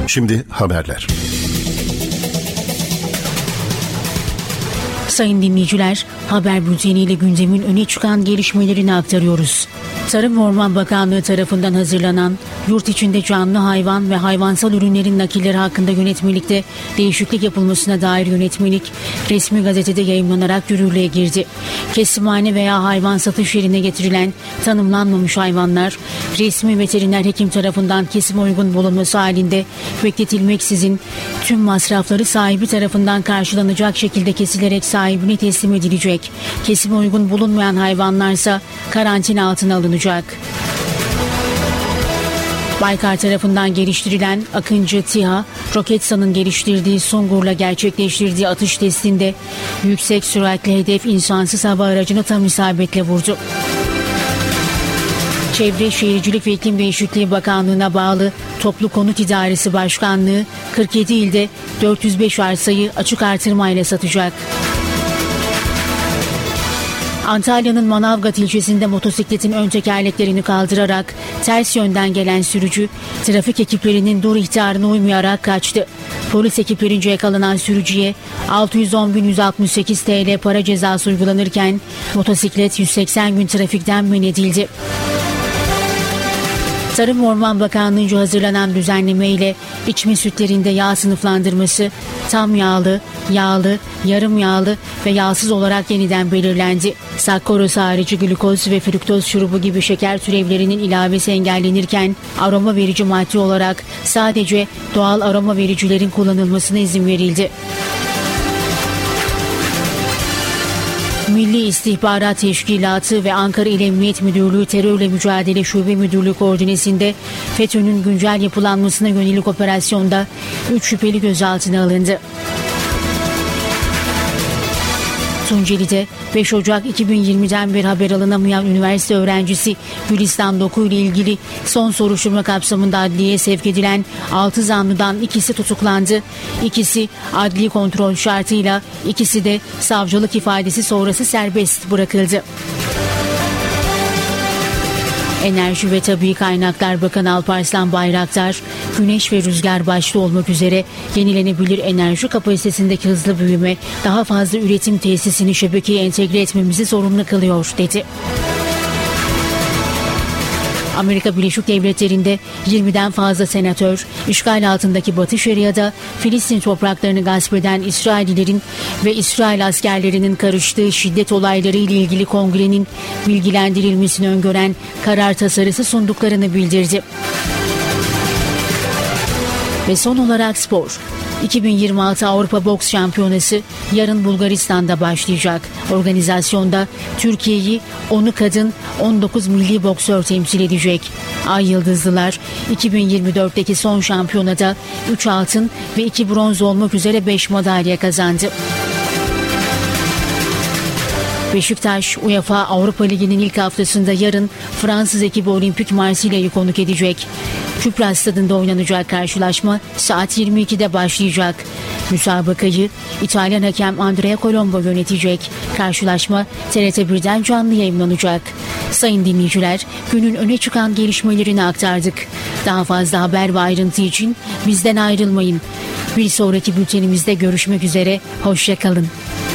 Şimdi haberler. Sayın dinleyiciler, haber bülteniyle gündemin öne çıkan gelişmelerini aktarıyoruz. Tarım ve Orman Bakanlığı tarafından hazırlanan yurt içinde canlı hayvan ve hayvansal ürünlerin nakilleri hakkında yönetmelikte değişiklik yapılmasına dair yönetmelik resmi gazetede yayımlanarak yürürlüğe girdi. Kesimhane veya hayvan satış yerine getirilen tanımlanmamış hayvanlar resmi veteriner hekim tarafından kesime uygun bulunması halinde bekletilmeksizin tüm masrafları sahibi tarafından karşılanacak şekilde kesilerek sahibine teslim edilecek. Kesime uygun bulunmayan hayvanlarsa karantina altına alınacak. Baykar tarafından geliştirilen Akıncı TİHA, Roketsan'ın geliştirdiği Sungur'la gerçekleştirdiği atış testinde yüksek süratli hedef insansız hava aracını tam isabetle vurdu. Çevre, Şehircilik ve İklim Değişikliği Bakanlığı'na bağlı Toplu Konut İdaresi Başkanlığı 47 ilde 405 arsayı açık artırmayla satacak. Antalya'nın Manavgat ilçesinde motosikletin ön tekerleklerini kaldırarak ters yönden gelen sürücü trafik ekiplerinin dur ihtarına uymayarak kaçtı. Polis ekiplerince yakalanan sürücüye 610.168 TL para cezası uygulanırken motosiklet 180 gün trafikten men edildi. Tarım ve Orman Bakanlığı'nca hazırlanan düzenleme ile içme sütlerinde yağ sınıflandırması tam yağlı, yağlı, yarım yağlı ve yağsız olarak yeniden belirlendi. Sakkaroz harici glikoz ve fruktoz şurubu gibi şeker türevlerinin ilavesi engellenirken aroma verici madde olarak sadece doğal aroma vericilerin kullanılmasına izin verildi. Milli İstihbarat Teşkilatı ve Ankara İl Emniyet Müdürlüğü Terörle Mücadele Şube Müdürlüğü koordinesinde FETÖ'nün güncel yapılanmasına yönelik operasyonda 3 şüpheli gözaltına alındı. Tunceli'de 5 Ocak 2020'den beri haber alınamayan üniversite öğrencisi Gülistan Doku ile ilgili son soruşturma kapsamında adliyeye sevk edilen 6 zanlıdan ikisi tutuklandı. İkisi adli kontrol şartıyla, ikisi de savcılık ifadesi sonrası serbest bırakıldı. Enerji ve Tabii Kaynaklar Bakanı Alparslan Bayraktar, güneş ve rüzgar başta olmak üzere yenilenebilir enerji kapasitesindeki hızlı büyüme daha fazla üretim tesisini şebekeye entegre etmemizi zorunlu kılıyor, dedi. Amerika Birleşik Devletleri'nde 20'den fazla senatör, işgal altındaki Batı Şeria'da Filistin topraklarını gasp eden İsraillilerin ve İsrail askerlerinin karıştığı şiddet olayları ile ilgili kongrenin bilgilendirilmesini öngören karar tasarısı sunduklarını bildirdi. Ve son olarak spor. 2026 Avrupa Boks Şampiyonası yarın Bulgaristan'da başlayacak. Organizasyonda Türkiye'yi 10'u kadın 19 milli boksör temsil edecek. Ay Yıldızlılar 2024'teki son şampiyonada 3 altın ve 2 bronz olmak üzere 5 madalya kazandı. Beşiktaş, UEFA Avrupa Ligi'nin ilk haftasında yarın Fransız ekibi Olimpik Marsilya'yı konuk edecek. Küpra Stadı'nda oynanacak karşılaşma saat 22'de başlayacak. Müsabakayı İtalyan hakem Andrea Colombo yönetecek. Karşılaşma TRT1'den canlı yayımlanacak. Sayın dinleyiciler, günün öne çıkan gelişmelerini aktardık. Daha fazla haber ve ayrıntı için bizden ayrılmayın. Bir sonraki bültenimizde görüşmek üzere, hoşça kalın.